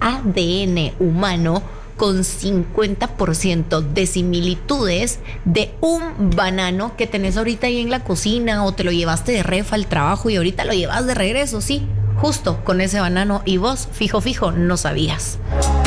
ADN humano con 50% de similitudes de un banano que tenés ahorita ahí en la cocina o te lo llevaste de ref al trabajo y ahorita lo llevas de regreso, sí, justo con ese banano y vos, fijo, no sabías.